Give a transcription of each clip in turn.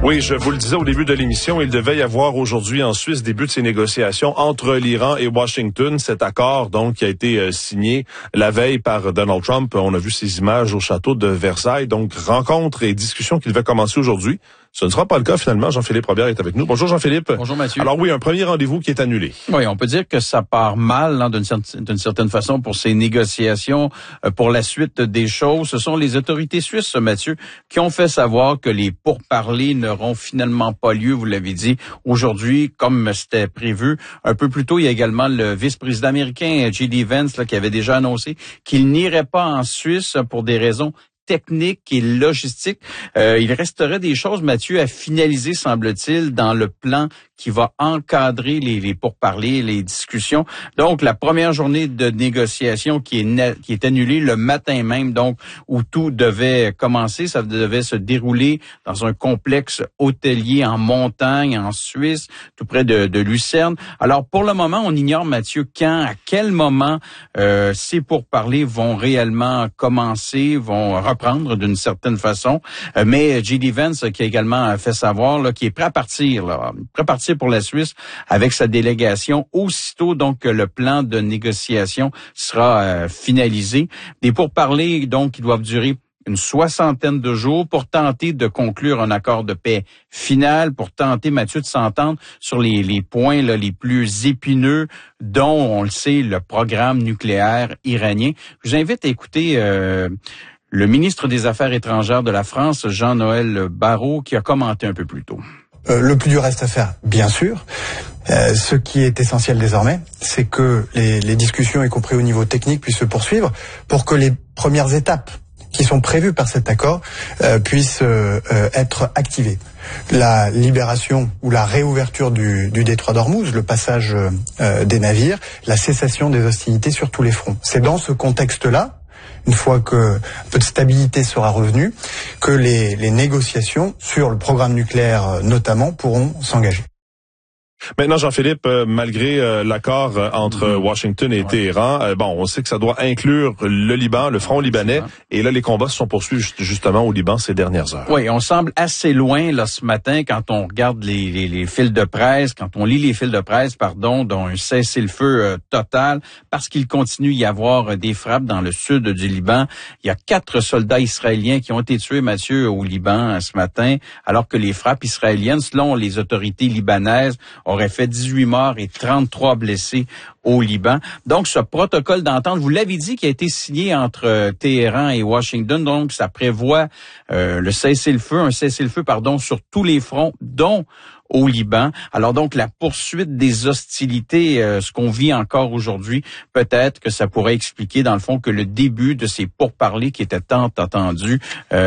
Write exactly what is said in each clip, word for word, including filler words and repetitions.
Oui, je vous le disais au début de l'émission, il devait y avoir aujourd'hui en Suisse début de ces négociations entre l'Iran et Washington. Cet accord, donc, qui a été euh, signé la veille par Donald Trump. On a vu ces images au château de Versailles. Donc, rencontre et discussion qui devait commencer aujourd'hui. Ce ne sera pas le cas, finalement. Jean-Philippe Robert est avec nous. Bonjour, Jean-Philippe. Bonjour, Mathieu. Alors oui, un premier rendez-vous qui est annulé. Oui, on peut dire que ça part mal, hein, d'une, certaine, d'une certaine façon, pour ces négociations, euh, pour la suite des choses. Ce sont les autorités suisses, Mathieu, qui ont fait savoir que les pourparlers n'auront finalement pas lieu, vous l'avez dit, aujourd'hui, comme c'était prévu. Un peu plus tôt, il y a également le vice-président américain, J D Vance, là, qui avait déjà annoncé qu'il n'irait pas en Suisse pour des raisons technique et logistique. Euh, il resterait des choses, Mathieu, à finaliser, semble-t-il, dans le plan qui va encadrer les, les pourparlers, les discussions. Donc, la première journée de négociation qui est, na- qui est annulée le matin même, donc, où tout devait commencer, ça devait se dérouler dans un complexe hôtelier en montagne, en Suisse, tout près de, de Lucerne. Alors, pour le moment, on ignore, Mathieu, quand, à quel moment euh, ces pourparlers vont réellement commencer, vont reprendre d'une certaine façon. Euh, mais J D Vance, qui a également fait savoir là, qu'il est prêt à partir, là, prêt à partir pour la Suisse avec sa délégation aussitôt donc que le plan de négociation sera euh, finalisé. Des pourparlers donc qui doivent durer une soixantaine de jours pour tenter de conclure un accord de paix final, pour tenter, Mathieu, de s'entendre sur les, les points là, les plus épineux, dont, on le sait, le programme nucléaire iranien. Je vous invite à écouter euh, le ministre des Affaires étrangères de la France, Jean-Noël Barrot, qui a commenté un peu plus tôt. Euh, le plus dur reste à faire, bien sûr. Euh, ce qui est essentiel désormais, c'est que les, les discussions, y compris au niveau technique, puissent se poursuivre pour que les premières étapes qui sont prévues par cet accord euh, puissent euh, euh, être activées. La libération ou la réouverture du, du détroit d'Ormuz, le passage euh, des navires, la cessation des hostilités sur tous les fronts. C'est dans ce contexte-là, une fois que un peu de stabilité sera revenue, que les, les négociations sur le programme nucléaire notamment pourront s'engager. Maintenant, Jean-Philippe, euh, malgré euh, l'accord euh, entre mmh. Washington et ouais. Téhéran, euh, bon, on sait que ça doit inclure le Liban, le front libanais, et là, les combats se sont poursuivis justement au Liban ces dernières heures. Oui, on semble assez loin là ce matin quand on regarde les, les, les fils de presse, quand on lit les fils de presse, pardon, dont un cessez-le-feu euh, total, parce qu'il continue y avoir euh, des frappes dans le sud du Liban. Il y a quatre soldats israéliens qui ont été tués, Mathieu, au Liban euh, ce matin, alors que les frappes israéliennes, selon les autorités libanaises, aurait fait dix-huit morts et trente-trois blessés au Liban. Donc, ce protocole d'entente, vous l'avez dit, qui a été signé entre Téhéran et Washington, donc ça prévoit euh, le cessez-le-feu, un cessez-le-feu, pardon, sur tous les fronts, dont au Liban. Alors donc, la poursuite des hostilités, euh, ce qu'on vit encore aujourd'hui, peut-être que ça pourrait expliquer, dans le fond, que le début de ces pourparlers qui étaient tant attendus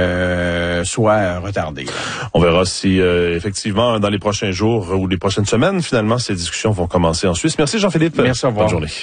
euh, soit retardé. On verra si, euh, effectivement, dans les prochains jours ou les prochaines semaines, finalement, ces discussions vont commencer en Suisse. Merci, Jean-Philippe. Merci, au revoir. Bonne journée.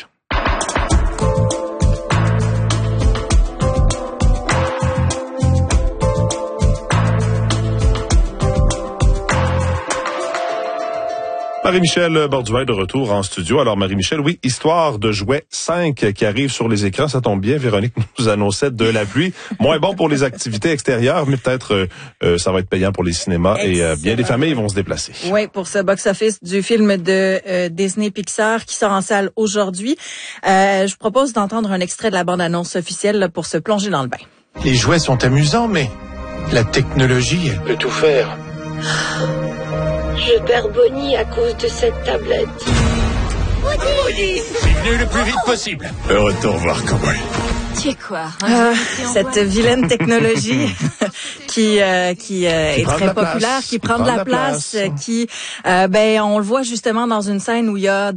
Marie-Michel Borduin de retour en studio. Alors, Marie-Michel, oui, Histoire de jouets cinq qui arrive sur les écrans. Ça tombe bien, Véronique nous annonçait de la pluie. Moins bon pour les activités extérieures, mais peut-être euh, euh, ça va être payant pour les cinémas. Excellent. Et euh, bien des familles vont se déplacer. Oui, pour ce box-office du film de euh, Disney Pixar qui sort en salle aujourd'hui. Euh, je propose d'entendre un extrait de la bande-annonce officielle là, pour se plonger dans le bain. Les jouets sont amusants, mais la technologie, elle peut tout faire. Je perds Bonnie à cause de cette tablette. Bonnie, venez le plus vite possible. Retour voir Cowboy. Tu es quoi euh, Cette vilaine technologie qui euh, qui, euh, qui est très populaire, qui, qui prend de la, la place, place. qui euh, ben on le voit justement dans une scène où il y a